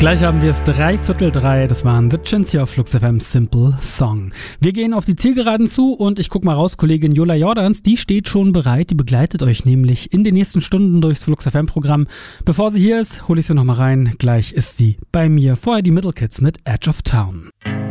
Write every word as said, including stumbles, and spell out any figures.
Gleich haben wir es drei Viertel drei. Das waren The Chins hier auf Flux F M Simple Song. Wir gehen auf die Zielgeraden zu und ich guck mal raus, Kollegin Jola Jordans, die steht schon bereit. Die begleitet euch nämlich in den nächsten Stunden durchs Flux F M Programm. Bevor sie hier ist, hole ich sie nochmal rein. Gleich ist sie bei mir. Vorher die Middle Kids mit Edge of Town.